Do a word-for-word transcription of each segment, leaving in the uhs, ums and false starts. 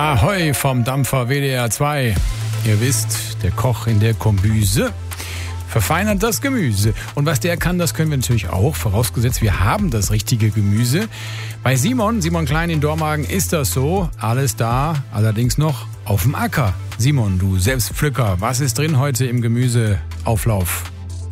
Ahoi vom Dampfer W D R zwei. Ihr wisst, der Koch in der Kombüse verfeinert das Gemüse. Und was der kann, das können wir natürlich auch, vorausgesetzt wir haben das richtige Gemüse. Bei Simon, Simon Klein in Dormagen ist das so. Alles da, allerdings noch auf dem Acker. Simon, du Selbstpflücker, was ist drin heute im Gemüseauflauf?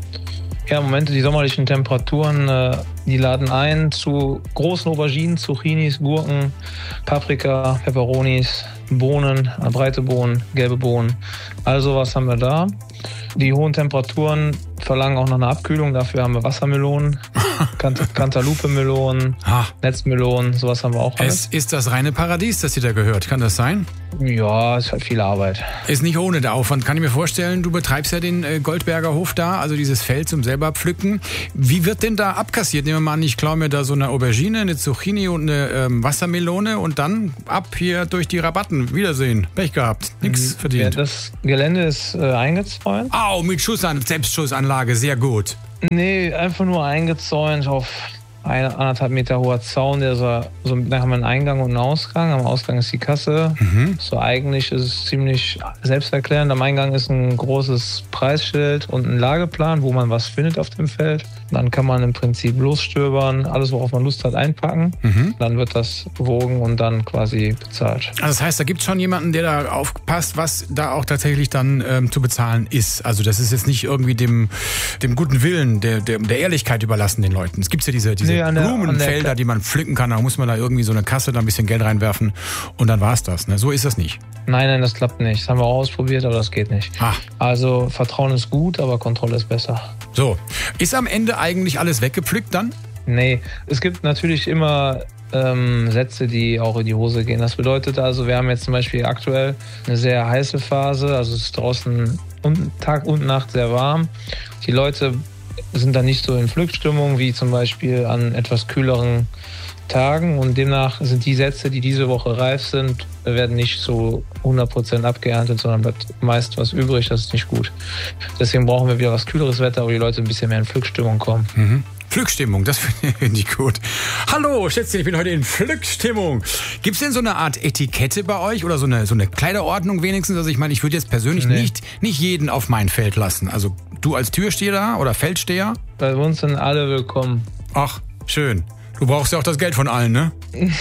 Ja, im Moment die sommerlichen Temperaturen, äh, die laden ein zu großen Auberginen, Zucchinis, Gurken, Paprika, Peperonis, Bohnen, äh, breite Bohnen, gelbe Bohnen. Also was haben wir da? Die hohen Temperaturen verlangen auch noch eine Abkühlung. Dafür haben wir Wassermelonen, Kant- Cantaloupe-Melonen, Ha. Netzmelonen, sowas haben wir auch alles. Es ist das reine Paradies, das dir da gehört. Kann das sein? Ja, ist halt viel Arbeit. Ist nicht ohne der Aufwand. Kann ich mir vorstellen, du betreibst ja den äh, Goldberger Hof da, also dieses Feld zum selber pflücken. Wie wird denn da abkassiert? Nehmen wir mal an, ich klaue mir da so eine Aubergine, eine Zucchini und eine ähm, Wassermelone und dann ab hier durch die Rabatten. Wiedersehen. Pech gehabt. Nix Ja, verdient. das Gelände ist äh, eingezäunt. Au, mit Schussan, Selbstschussanlage, sehr gut. Nee, einfach nur eingezäunt auf ein, anderthalb Meter hoher Zaun. Der so, so, da haben wir einen Eingang und einen Ausgang. Am Ausgang ist die Kasse. Mhm. So eigentlich ist es ziemlich selbsterklärend. Am Eingang ist ein großes Preisschild und ein Lageplan, wo man was findet auf dem Feld. Dann kann man im Prinzip losstöbern, alles, worauf man Lust hat, einpacken. Mhm. Dann wird das gewogen und dann quasi bezahlt. Also das heißt, da gibt es schon jemanden, der da aufpasst, was da auch tatsächlich dann ähm, zu bezahlen ist. Also das ist jetzt nicht irgendwie dem, dem guten Willen, der, der, der Ehrlichkeit überlassen den Leuten. Es gibt ja diese, diese Nee, an der- Blumenfelder, an der- die man pflücken kann. Da muss man da irgendwie so eine Kasse, da ein bisschen Geld reinwerfen und dann war's das. Ne? So ist das nicht. Nein, nein, das klappt nicht. Das haben wir auch ausprobiert, aber das geht nicht. Ah. Also Vertrauen ist gut, aber Kontrolle ist besser. So, ist am Ende eigentlich alles weggepflückt dann? Nee, es gibt natürlich immer ähm, Sätze, die auch in die Hose gehen. Das bedeutet also, wir haben jetzt zum Beispiel aktuell eine sehr heiße Phase, also es ist draußen und, Tag und Nacht sehr warm. Die Leute sind dann nicht so in Pflückstimmung wie zum Beispiel an etwas kühleren Tagen und demnach sind die Sätze, die diese Woche reif sind, werden nicht zu hundert Prozent abgeerntet, sondern bleibt meist was übrig, das ist nicht gut. Deswegen brauchen wir wieder was kühleres Wetter, wo die Leute ein bisschen mehr in Pflückstimmung kommen. Mhm. Pflückstimmung, das finde ich gut. Hallo, Schätzchen, ich bin heute in Pflückstimmung. Gibt es denn so eine Art Etikette bei euch oder so eine, so eine Kleiderordnung wenigstens? Also ich meine, ich würde jetzt persönlich Nee. nicht, nicht jeden auf mein Feld lassen. Also du als Türsteher oder Feldsteher? Bei uns sind alle willkommen. Ach, schön. Du brauchst ja auch das Geld von allen, ne?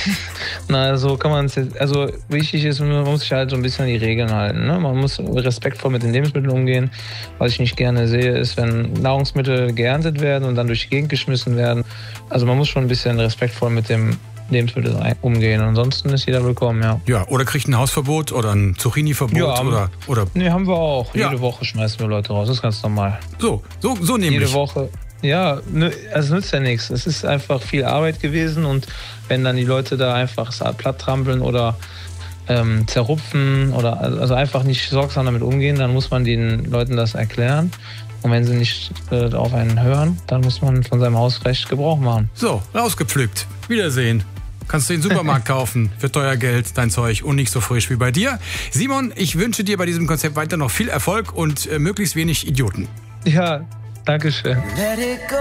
Na, so kann man es jetzt. Also wichtig ist, man muss sich halt so ein bisschen an die Regeln halten. Ne? Man muss respektvoll mit den Lebensmitteln umgehen. Was ich nicht gerne sehe, ist, wenn Nahrungsmittel geerntet werden und dann durch die Gegend geschmissen werden. Also man muss schon ein bisschen respektvoll mit dem Lebensmittel ein- umgehen. Ansonsten ist jeder willkommen, ja. Ja, oder kriegt ein Hausverbot oder ein Zucchini-Verbot Ja, oder, oder Nee, haben wir auch. Ja. Jede Woche schmeißen wir Leute raus. Das ist ganz normal. so, so, so nämlich. Jede Woche. Ja, ne, es nützt ja nichts. Es ist einfach viel Arbeit gewesen und wenn dann die Leute da einfach das platt trampeln oder ähm, zerrupfen oder also einfach nicht sorgsam damit umgehen, dann muss man den Leuten das erklären. Und wenn sie nicht äh, auf einen hören, dann muss man von seinem Hausrecht Gebrauch machen. So, rausgepflückt. Wiedersehen. Kannst du den Supermarkt kaufen für teuer Geld, dein Zeug und nicht so frisch wie bei dir. Simon, ich wünsche dir bei diesem Konzept weiter noch viel Erfolg und äh, möglichst wenig Idioten. Ja, Dankeschön.